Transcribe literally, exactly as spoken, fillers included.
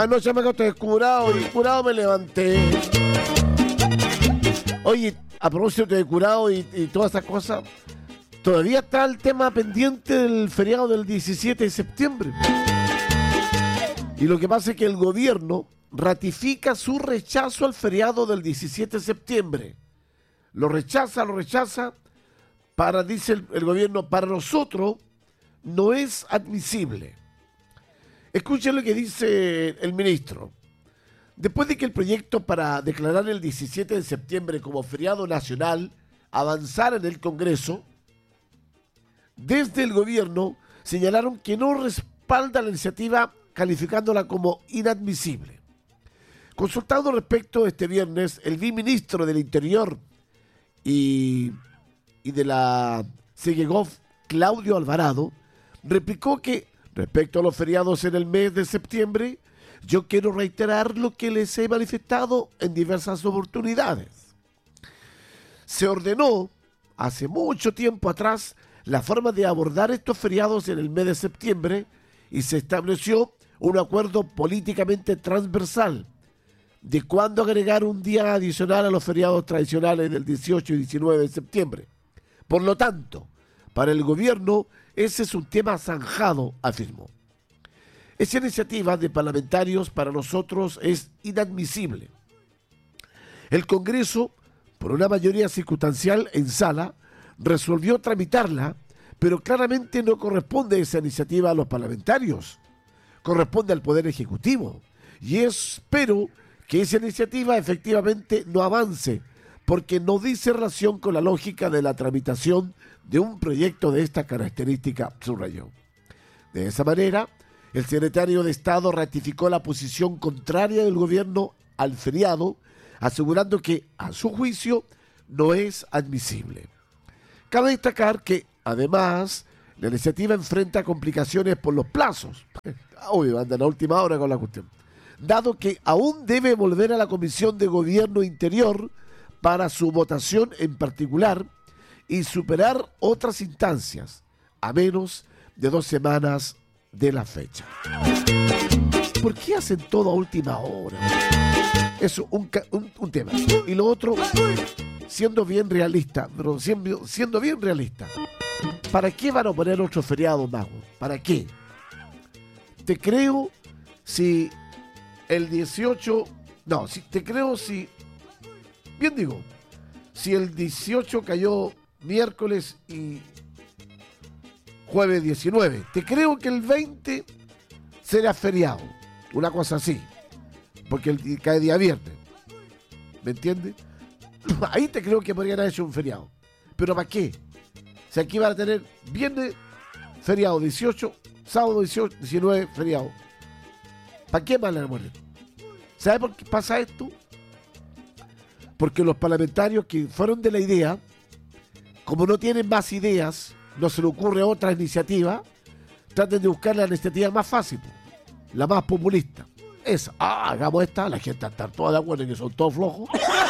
Anoche me acosté curado y curado me levanté. Oye, a propósito de curado y, y todas esas cosas, todavía está el tema pendiente del feriado del diecisiete de septiembre. Y lo que pasa es que el gobierno ratifica su rechazo al feriado del diecisiete de septiembre. Lo rechaza, lo rechaza, para, dice el, el gobierno, para nosotros no es admisible. Escuchen lo que dice el ministro. Después de que el proyecto para declarar el diecisiete de septiembre como feriado nacional avanzara en el Congreso, desde el gobierno señalaron que no respalda la iniciativa, calificándola como inadmisible. Consultado respecto este viernes, el viceministro del Interior y, y de la Segegov, Claudio Alvarado, replicó que respecto a los feriados en el mes de septiembre, yo quiero reiterar lo que les he manifestado en diversas oportunidades. Se ordenó hace mucho tiempo atrás la forma de abordar estos feriados en el mes de septiembre y se estableció un acuerdo políticamente transversal de cuándo agregar un día adicional a los feriados tradicionales del dieciocho y diecinueve de septiembre. Por lo tanto, para el gobierno ese es un tema zanjado, afirmó. Esa iniciativa de parlamentarios para nosotros es inadmisible. El Congreso, por una mayoría circunstancial en sala, resolvió tramitarla, pero claramente no corresponde esa iniciativa a los parlamentarios, corresponde al Poder Ejecutivo. Y espero que esa iniciativa efectivamente no avance, porque no dice relación con la lógica de la tramitación de un proyecto de esta característica, subrayó. De esa manera, el secretario de Estado ratificó la posición contraria del gobierno al feriado, asegurando que, a su juicio, no es admisible. Cabe destacar que, además, la iniciativa enfrenta complicaciones por los plazos. Obvio, andan a última hora con la cuestión. Dado que aún debe volver a la Comisión de Gobierno Interior para su votación en particular y superar otras instancias, a menos de dos semanas de la fecha. ¿Por qué hacen todo a última hora? Eso, un, un, un tema. Y lo otro, siendo bien realista, pero siendo, siendo bien realista, ¿para qué van a poner otro feriado, Mago? ¿Para qué? Te creo si el dieciocho, no, si, te creo si, bien digo, si el dieciocho cayó miércoles y jueves diecinueve, te creo que el veinte será feriado, una cosa así, porque el, cae día viernes, ¿me entiendes? Ahí te creo que podrían haber hecho un feriado, pero ¿para qué? Si aquí van a tener viernes feriado dieciocho, sábado dieciocho, diecinueve feriado, ¿para qué más le van a poner? ¿Sabe por qué pasa esto? Porque los parlamentarios que fueron de la idea, como no tienen más ideas, no se le ocurre otra iniciativa, traten de buscar la iniciativa más fácil, la más populista. Esa, ah, hagamos esta, la gente está toda de acuerdo en que son todos flojos.